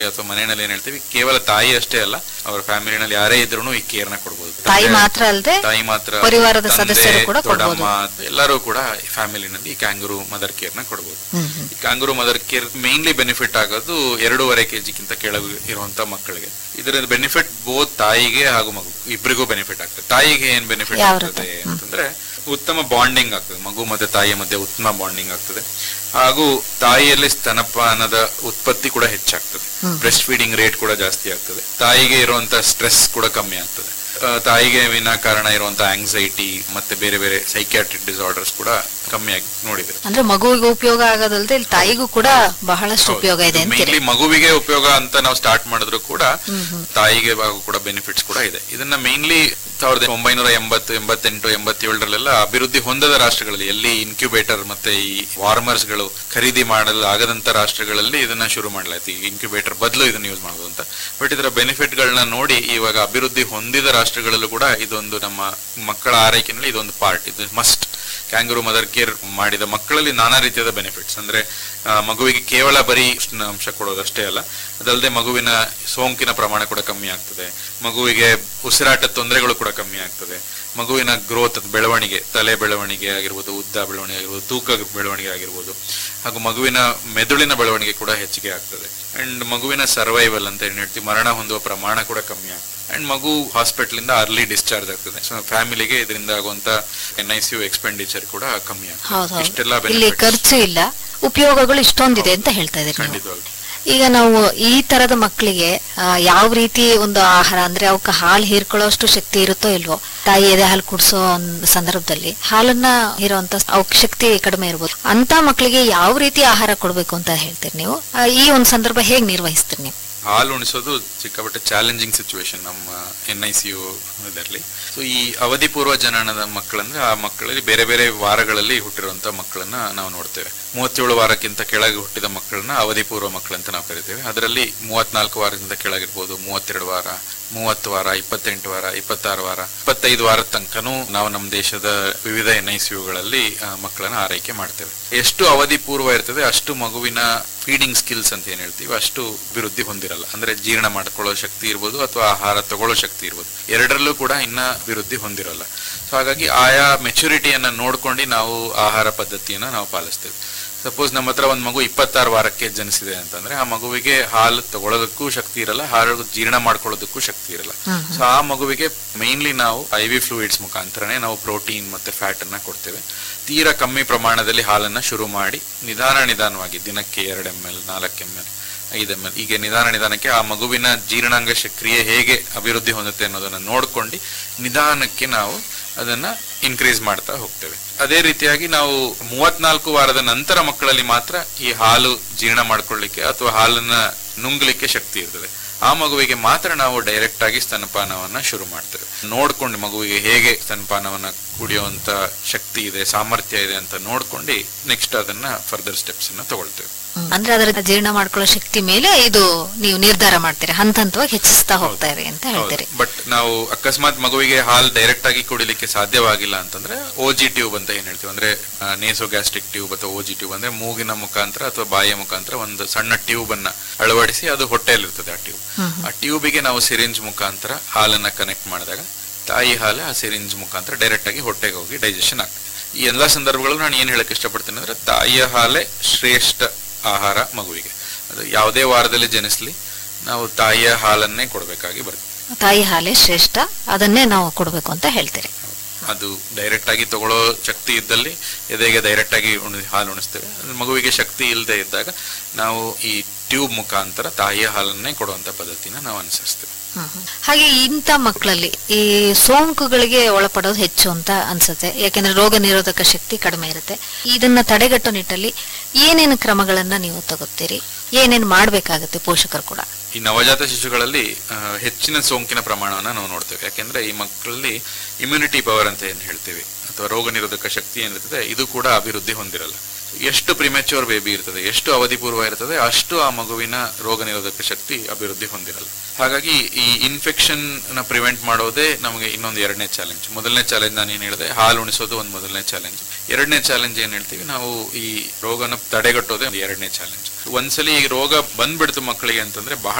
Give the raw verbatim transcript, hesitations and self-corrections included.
ಅಥವಾ ಮನೆಯಲ್ಲಿ ಏನ್ ಹೇಳ್ತೀವಿ, ಕೇವಲ ತಾಯಿ ಅಷ್ಟೇ ಅಲ್ಲ, ಅವ್ರ ಫ್ಯಾಮಿಲಿನಲ್ಲಿ ಯಾರೇ ಇದ್ರು ಈ ಕೇರ್ ನ ಕೊಡ್ಬೋದು. ತಾಯಿ ಮಾತ್ರ ಅಲ್ಲದೆ ತಾಯಿ ಮಾತ್ರ ಪರಿವಾರದ ಸದಸ್ಯರು ಕೂಡ ಕೊಡಬಹುದು. ಎಲ್ಲರೂ ಕೂಡ ಫ್ಯಾಮಿಲಿನಲ್ಲಿ ಈ ಕ್ಯಾಂಗರು ಮದರ್ ಕೇರ್ ನ ಕೊಡಬಹುದು. ಈ kangaroo mother care mainly benefit ಆಗೋದು ಎರಡೂವರೆ ಕೆಜಿಗಿಂತ ಕೆಳಗೆ ಇರುವಂತ ಮಕ್ಕಳಿಗೆ. ಇದರ ಬೆನಿಫಿಟ್ ಬೋತ್ ತಾಯಿಗೆ ಹಾಗೂ ಮಗು ಇಬ್ಬರಿಗೂ ಬೆನಿಫಿಟ್ ಆಗ್ತದೆ. ತಾಯಿಗೆ ಏನ್ ಬೆನಿಫಿಟ್ ಆಗ್ತದೆ ಅಂತಂದ್ರೆ ಉತ್ತಮ ಬಾಂಡಿಂಗ್ ಆಗ್ತದೆ, ಮಗು ಮತ್ತೆ ತಾಯಿಯ ಮಧ್ಯೆ ಉತ್ತಮ ಬಾಂಡಿಂಗ್ ಆಗ್ತದೆ. ಹಾಗೂ ತಾಯಿಯಲ್ಲಿ ಸ್ತನಪಾನದ ಉತ್ಪತ್ತಿ ಕೂಡ ಹೆಚ್ಚಾಗ್ತದೆ, ಬ್ರೆಸ್ಟ್ ಫೀಡಿಂಗ್ ರೇಟ್ ಕೂಡ ಜಾಸ್ತಿ ಆಗ್ತದೆ, ತಾಯಿಗೆ ಇರುವಂತ ಸ್ಟ್ರೆಸ್ ಕೂಡ ಕಮ್ಮಿ ಆಗ್ತದೆ, ತಾಯಿಗೆ ವಿನಾಕಾರಣ ಇರುವಂತ ಆಂಗ್ಸೈಟಿ ಮತ್ತೆ ಬೇರೆ ಬೇರೆ ಸೈಕ್ಯಾಟ್ರಿಕ್ ಡಿಸಾರ್ಡರ್ಸ್ ಕೂಡ ಕಮ್ಮಿ ಆಗಿ ನೋಡಿದ್ರೆ. ಅಂದ್ರೆ ಮಗುವಿಗೆ ಉಪಯೋಗ ಆಗೋದಲ್ದೆ ತಾಯಿಗೂ ಕೂಡ ಬಹಳಷ್ಟು ಉಪಯೋಗ ಇದೆ. ಮೇನ್ಲಿ ಮಗುವಿಗೆ ಉಪಯೋಗ ಅಂತ ನಾವು ಸ್ಟಾರ್ಟ್ ಮಾಡಿದ್ರು ಕೂಡ ತಾಯಿಗೆ ಕೂಡ ಬೆನಿಫಿಟ್ಸ್ ಕೂಡ ಇದೆ. ಇದನ್ನ ಮೇನ್ಲಿ ಸಾವಿರದ ಒಂಬೈನೂರ ಎಂಬತ್ತು ಎಂಬತ್ತೆಂಟು ಎಂಬತ್ತೇಳರಲ್ಲೆಲ್ಲ ಅಭಿವೃದ್ಧಿ ಹೊಂದದ ರಾಷ್ಟ್ರಗಳಲ್ಲಿ, ಎಲ್ಲಿ ಇನ್ಕ್ಯುಬೇಟರ್ ಮತ್ತೆ ಈ ವಾರ್ಮರ್ಸ್ ಗಳು ಖರೀದಿ ಮಾಡಲು ಆಗದಂತ ರಾಷ್ಟ್ರಗಳಲ್ಲಿ ಇದನ್ನ ಶುರು ಮಾಡಲಾಯ್ತು. ಈ ಇನ್ಕ್ಯುಬೇಟರ್ ಬದಲು ಇದನ್ನ ಯೂಸ್ ಮಾಡೋದು ಅಂತ. ಬಟ್ ಇದರ ಬೆನಿಫಿಟ್ ಗಳನ್ನ ನೋಡಿ ಇವಾಗ ಅಭಿವೃದ್ಧಿ ಹೊಂದಿದ ರಾಷ್ಟ್ರಗಳಲ್ಲೂ ಕೂಡ ಇದೊಂದು ನಮ್ಮ ಮಕ್ಕಳ ಆರೈಕೆನಲ್ಲಿ ಇದೊಂದು ಪಾರ್ಟ್, ಇದು ಮಸ್ಟ್. ಕ್ಯಾಂಗರು ಮದರ್ ಕೇರ್ ಮಾಡಿದ ಮಕ್ಕಳಲ್ಲಿ ನಾನಾ ರೀತಿಯಾದ ಬೆನಿಫಿಟ್ಸ್, ಅಂದ್ರೆ ಮಗುವಿಗೆ ಕೇವಲ ಬರೀ ಅಂಶ ಕೊಡೋದಷ್ಟೇ ಅಲ್ಲ, ಅದಲ್ಲದೆ ಮಗುವಿನ ಸೋಂಕಿನ ಪ್ರಮಾಣ ಕೂಡ ಕಮ್ಮಿ ಆಗ್ತದೆ, ಮಗುವಿಗೆ ಉಸಿರಾಟ ತೊಂದರೆಗಳು ಕೂಡ ಕಮ್ಮಿ ಆಗ್ತದೆ, ಮಗುವಿನ ಗ್ರೋತ್ ಬೆಳವಣಿಗೆ, ತಲೆ ಬೆಳವಣಿಗೆ ಆಗಿರ್ಬೋದು, ಉದ್ದ ಬೆಳವಣಿಗೆ ಆಗಿರ್ಬೋದು, ತೂಕ ಬೆಳವಣಿಗೆ ಆಗಿರ್ಬೋದು, ಹಾಗೂ ಮಗುವಿನ ಮೆದುಳಿನ ಬೆಳವಣಿಗೆ ಕೂಡ ಹೆಚ್ಚಿಗೆ ಆಗ್ತದೆ. ಅಂಡ್ ಮಗುವಿನ ಸರ್ವೈವಲ್ ಅಂತ ಏನ್ ಹೇಳ್ತೀವಿ, ಮರಣ ಹೊಂದುವ ಪ್ರಮಾಣ ಕೂಡ ಕಮ್ಮಿ ಆಗ್ತದೆ. ಅಂಡ್ ಮಗು ಹಾಸ್ಪಿಟಲ್ ಇಂದ ಅರ್ಲಿ ಡಿಸ್ಚಾರ್ಜ್ ಆಗ್ತದೆ. ಸೊ ಫ್ಯಾಮಿಲಿಗೆ ಇದರಿಂದ ಆಗುವಂತ N I C you expenditure ಕೂಡ ಕಮ್ಮಿ ಆಗ್ತದೆ. ಇಷ್ಟೆಲ್ಲ ಖರ್ಚು ಇಲ್ಲ, ಉಪಯೋಗಗಳು ಇಷ್ಟೊಂದಿದೆ ಅಂತ ಹೇಳ್ತಾ ಇದ್ದಾರೆ. ಖಂಡಿತವಾಗಿ. ಈಗ ನಾವು ಈ ತರದ ಮಕ್ಕಳಿಗೆ ಯಾವ ರೀತಿ ಒಂದು ಆಹಾರ, ಅಂದ್ರೆ ಅವಕ್ಕೆ ಹಾಲು ಹೀರ್ಕೊಳ್ಳೋಷ್ಟು ಶಕ್ತಿ ಇರುತ್ತೋ ಇಲ್ವೋ, ತಾಯಿ ಎದೆ ಹಾಲು ಕುಡಿಸೋ ಸಂದರ್ಭದಲ್ಲಿ ಹಾಲನ್ನ ಹೀರುವಂತ ಅವಕ್ಕೆ ಶಕ್ತಿ ಕಡಿಮೆ ಇರ್ಬೋದು, ಅಂತ ಮಕ್ಕಳಿಗೆ ಯಾವ ರೀತಿ ಆಹಾರ ಕೊಡ್ಬೇಕು ಅಂತ ಹೇಳ್ತೀರಿ ನೀವು? ಈ ಒಂದು ಸಂದರ್ಭ ಹೇಗ್ ನಿರ್ವಹಿಸ್ತೀರಿ ನೀವು? ಹಾಲು ಉಣಿಸೋದು ಸಿಕ್ಕಾಪಟ್ಟೆ ಚಾಲೆಂಜಿಂಗ್ ಸಿಚುವೇಶನ್ ನಮ್ಮ ಎನ್ ಐ ಸಿ ಯು ಇದರಲ್ಲಿ. ಸೊ ಈ ಅವಧಿ ಪೂರ್ವ ಜನನದ ಮಕ್ಕಳಂದ್ರೆ ಆ ಮಕ್ಕಳಲ್ಲಿ ಬೇರೆ ಬೇರೆ ವಾರಗಳಲ್ಲಿ ಹುಟ್ಟಿರುವಂತ ಮಕ್ಕಳನ್ನ ನಾವು ನೋಡ್ತೇವೆ. ಮೂವತ್ತೇಳು ವಾರಕ್ಕಿಂತ ಕೆಳಗೆ ಹುಟ್ಟಿದ ಮಕ್ಕಳನ್ನ ಅವಧಿ ಪೂರ್ವ ಮಕ್ಕಳಂತ ನಾವು ಕರಿತೇವೆ. ಅದರಲ್ಲಿ ಮೂವತ್ನಾಲ್ಕು ವಾರದಿಂದ ಕೆಳಗಿರ್ಬೋದು, ಮೂವತ್ತೆರಡು ವಾರ, ಮೂವತ್ತು ವಾರ, ಇಪ್ಪತ್ತೆಂಟು ವಾರ, ಇಪ್ಪತ್ತಾರು ವಾರ, ಇಪ್ಪತ್ತೈದು ವಾರದ ತನಕನೂ ನಾವು ನಮ್ಮ ದೇಶದ ವಿವಿಧ ಎನ್ ಐ ಸಿ ಯುಗಳಲ್ಲಿ ಮಕ್ಕಳನ್ನ ಆರೈಕೆ ಮಾಡ್ತೇವೆ. ಎಷ್ಟು ಅವಧಿ ಪೂರ್ವ ಇರ್ತದೆ ಅಷ್ಟು ಮಗುವಿನ ಫೀಡಿಂಗ್ ಸ್ಕಿಲ್ಸ್ ಅಂತ ಏನ್ ಹೇಳ್ತೀವಿ ಅಷ್ಟು ಅಭಿವೃದ್ಧಿ ಹೊಂದಿರಲ್ಲ. ಅಂದ್ರೆ ಜೀರ್ಣ ಮಾಡ್ಕೊಳ್ಳೋ ಶಕ್ತಿ ಇರ್ಬೋದು ಅಥವಾ ಆಹಾರ ತಗೊಳ್ಳೋ ಶಕ್ತಿ ಇರ್ಬೋದು, ಎರಡರಲ್ಲೂ ಕೂಡ ಇನ್ನ ಅಭಿವೃದ್ಧಿ ಹೊಂದಿರಲ್ಲ. ಸೊ ಹಾಗಾಗಿ ಆಯಾ ಮೆಚುರಿಟಿಯನ್ನ ನೋಡ್ಕೊಂಡು ನಾವು ಆಹಾರ ಪದ್ಧತಿಯನ್ನ ನಾವು ಪಾಲಿಸ್ತೇವೆ. ಸಪೋಸ್ ನಮ್ಮ ಹತ್ರ ಒಂದ್ ಮಗು ಇಪ್ಪತ್ತಾರು ವಾರಕ್ಕೆ ಜನಿಸಿದೆ ಅಂತಂದ್ರೆ ಆ ಮಗುವಿಗೆ ಹಾಲು ತಗೊಳ್ಳೋದಕ್ಕೂ ಶಕ್ತಿ ಇರಲ್ಲ, ಹಾಲು ಜೀರ್ಣ ಮಾಡ್ಕೊಳ್ಳೋದಕ್ಕೂ ಶಕ್ತಿ ಇರಲ್ಲ. ಸೊ ಆ ಮಗುವಿಗೆ ಮೇನ್ಲಿ ನಾವು ಐ ವಿ ಫ್ಲೂಯಿಡ್ಸ್ ಮುಖಾಂತರನೇ ನಾವು ಪ್ರೋಟೀನ್ ಮತ್ತೆ ಫ್ಯಾಟ್ ಅನ್ನ ಕೊಡ್ತೇವೆ. ತೀರಾ ಕಮ್ಮಿ ಪ್ರಮಾಣದಲ್ಲಿ ಹಾಲನ್ನ ಶುರು ಮಾಡಿ ನಿಧಾನ ನಿಧಾನವಾಗಿ ದಿನಕ್ಕೆ ಎರಡು ಎಂ ಎಲ್, ನಾಲ್ಕು ಎಂ ಎಲ್, ಐದು ಎಂ ಎಲ್, ಹೀಗೆ ನಿಧಾನ ನಿಧಾನಕ್ಕೆ ಆ ಮಗುವಿನ ಜೀರ್ಣಾಂಗ ಕ್ರಿಯೆ ಹೇಗೆ ಅಭಿವೃದ್ಧಿ ಹೊಂದುತ್ತೆ ಅನ್ನೋದನ್ನ ನೋಡ್ಕೊಂಡು ನಿಧಾನಕ್ಕೆ ನಾವು ಅದನ್ನ ಇನ್ಕ್ರೀಸ್ ಮಾಡ್ತಾ ಹೋಗ್ತೇವೆ. ಅದೇ ರೀತಿಯಾಗಿ ನಾವು ಮೂವತ್ನಾಲ್ಕು ವಾರದ ನಂತರ ಮಕ್ಕಳಲ್ಲಿ ಮಾತ್ರ ಈ ಹಾಲು ಜೀರ್ಣ ಮಾಡ್ಕೊಳ್ಳಿಕ್ಕೆ ಅಥವಾ ಹಾಲನ್ನ ನುಂಗ್ಲಿಕ್ಕೆ ಶಕ್ತಿ ಇರ್ತದೆ. ಆ ಮಗುವಿಗೆ ಮಾತ್ರ ನಾವು ಡೈರೆಕ್ಟ್ ಆಗಿ ಸ್ತನಪಾನವನ್ನ ಶುರು ಮಾಡ್ತೇವೆ. ನೋಡ್ಕೊಂಡು ಮಗುವಿಗೆ ಹೇಗೆ ಸ್ತನಪಾನವನ್ನ ಕುಡಿಯುವಂತ ಶಕ್ತಿ ಇದೆ, ಸಾಮರ್ಥ್ಯ ಇದೆ ಅಂತ ನೋಡ್ಕೊಂಡು ನೆಕ್ಸ್ಟ್ ಅದನ್ನ ಫರ್ದರ್ ಸ್ಟೆಪ್ಸ್ ಅನ್ನ ತಗೊಳ್ತೇವೆ. ಅಂದ್ರೆ ಅದರ ಜೀರ್ಣ ಮಾಡ್ಕೊಳ್ಳೋ ಶಕ್ತಿ ಮೇಲೆ ಇದು ನೀವು ನಿರ್ಧಾರ ಮಾಡ್ತೀರಿ, ಹಂತ ಹಂತವಾಗಿ ಹೆಚ್ಚಿಸ್ತಾ ಹೋಗ್ತಾರೆ ಅಂತ ಹೇಳ್ತೀರಿ. ಬಟ್ ನಾವು ಅಕಸ್ಮಾತ್ ಮಗುವಿಗೆ ಹಾಲು ಡೈರೆಕ್ಟ್ ಆಗಿ ಕುಡಿಲಿಕ್ಕೆ ಸಾಧ್ಯವಾಗಿಲ್ಲ ಅಂತಂದ್ರೆ ಓ ಜಿ ಟ್ಯೂಬ್ ಅಂತ ಏನ್ ಹೇಳ್ತೀವಿ, ಅಂದ್ರೆ ನೇಸೋಗ್ಯಾಸ್ಟ್ರಿಕ್ ಟ್ಯೂಬ್ ಅಥವಾ ಓ ಜಿ ಟ್ಯೂಬ್ ಅಂದ್ರೆ ಮೂಗಿನ ಮುಖಾಂತರ ಅಥವಾ ಬಾಯಿಯ ಮುಖಾಂತರ ಒಂದು ಸಣ್ಣ ಟ್ಯೂಬ್ ಅನ್ನ ಅಳವಡಿಸಿ ಅದು ಹೊಟ್ಟೆಯಲ್ಲಿರ್ತದೆ. ಆ ಟ್ಯೂಬ್ ಆ ಟ್ಯೂಬಿಗೆ ನಾವು ಸಿರಿಂಜ್ ಮುಖಾಂತರ ಹಾಲನ್ನ ಕನೆಕ್ಟ್ ಮಾಡಿದಾಗ ತಾಯಿ ಹಾಲು ಆ ಸಿರಿಂಜ್ ಮುಖಾಂತರ ಡೈರೆಕ್ಟ್ ಆಗಿ ಹೊಟ್ಟೆಗೆ ಹೋಗಿ ಡೈಜೆಷನ್ ಆಗ್ತದೆ. ಈ ಎಲ್ಲಾ ಸಂದರ್ಭಗಳಲ್ಲೂ ನಾನು ಏನ್ ಹೇಳಕ್ ಇಷ್ಟಪಡ್ತೇನೆ ಅಂದ್ರೆ ತಾಯಿಯ ಹಾಲೇ ಶ್ರೇಷ್ಠ ಆಹಾರ ಮಗುವಿಗೆ. ಅದು ಯಾವುದೇ ವಾರದಲ್ಲಿ ಜನಿಸ್ಲಿ ನಾವು ತಾಯಿಯ ಹಾಲನ್ನೇ ಕೊಡ್ಬೇಕಾಗಿ ಬರುತ್ತೆ. ತಾಯಿ ಹಾಲೇ ಶ್ರೇಷ್ಠ, ಅದನ್ನೇ ನಾವು ಕೊಡ್ಬೇಕು ಅಂತ ಹೇಳ್ತೀರಿ. ಅದು ಡೈರೆಕ್ಟ್ ಆಗಿ ತಗೊಳ್ಳೋ ಶಕ್ತಿ ಇದ್ದಲ್ಲಿ ಎದೆಗೆ ಡೈರೆಕ್ಟ್ ಆಗಿ ಹಾಲು ಉಣಿಸ್ತೇವೆ. ಮಗುವಿಗೆ ಶಕ್ತಿ ಇಲ್ಲದೆ ಇದ್ದಾಗ ನಾವು ಈ ಟ್ಯೂಬ್ ಮುಖಾಂತರ ತಾಯಿಯ ಹಾಲನ್ನೇ ಕೊಡುವಂತ ಪದ್ಧತಿನ ನಾವು ಅನುಸರಿಸ್ತೇವೆ. ಹಾಗೆ ಇಂಥ ಮಕ್ಕಳಲ್ಲಿ ಈ ಸೋಂಕುಗಳಿಗೆ ಒಳಪಡೋದು ಹೆಚ್ಚು ಅಂತ ಅನ್ಸುತ್ತೆ, ಯಾಕೆಂದ್ರೆ ರೋಗ ನಿರೋಧಕ ಶಕ್ತಿ ಕಡಿಮೆ ಇರುತ್ತೆ. ಇದನ್ನ ತಡೆಗಟ್ಟೋ ನಿಟ್ಟಲ್ಲಿ ಏನೇನು ಕ್ರಮಗಳನ್ನ ನೀವು ತಗೋತೀರಿ, ಏನೇನು ಮಾಡ್ಬೇಕಾಗತ್ತೆ ಪೋಷಕರು ಕೂಡ? ಈ ನವಜಾತ ಶಿಶುಗಳಲ್ಲಿ ಹೆಚ್ಚಿನ ಸೋಂಕಿನ ಪ್ರಮಾಣವನ್ನ ನಾವು ನೋಡ್ತೇವೆ. ಯಾಕೆಂದ್ರೆ ಈ ಮಕ್ಕಳಲ್ಲಿ ಇಮ್ಯುನಿಟಿ ಪವರ್ ಅಂತ ಏನ್ ಹೇಳ್ತೀವಿ, ಅಥವಾ ರೋಗ ನಿರೋಧಕ ಶಕ್ತಿ ಏನಿರ್ತದೆ ಇದು ಕೂಡ ಅಭಿವೃದ್ಧಿ ಹೊಂದಿರಲ್ಲ. ಎಷ್ಟು ಪ್ರಿಮೆಚ್ಯೂರ್ ಬೇಬಿ ಇರ್ತದೆ, ಎಷ್ಟು ಅವಧಿ ಪೂರ್ವ ಇರ್ತದೆ, ಅಷ್ಟು ಆ ಮಗುವಿನ ರೋಗ ನಿರೋಧಕ ಶಕ್ತಿ ಅಭಿವೃದ್ಧಿ ಹೊಂದಿರಲ್ಲ. ಹಾಗಾಗಿ ಈ ಇನ್ಫೆಕ್ಷನ್ ನ ಪ್ರಿವೆಂಟ್ ಮಾಡೋದೇ ನಮಗೆ ಇನ್ನೊಂದು ಎರಡನೇ ಚಾಲೆಂಜ್. ಮೊದಲನೇ ಚಾಲೆಂಜ್ ನಾನು ಏನ್ ಹೇಳಿದೆ, ಹಾಲು ಉಣಿಸೋದು ಒಂದು ಮೊದಲನೇ ಚಾಲೆಂಜ್. ಎರಡನೇ ಚಾಲೆಂಜ್ ಏನ್ ಹೇಳ್ತೀವಿ ನಾವು, ಈ ರೋಗನ ತಡೆಗಟ್ಟೋದೇ ಒಂದು ಎರಡನೇ ಚಾಲೆಂಜ್. ಒಂದ್ಸಲಿ ಈ ರೋಗ ಬಂದ್ಬಿಡ್ತು ಮಕ್ಕಳಿಗೆ ಅಂತಂದ್ರೆ ಬಹಳ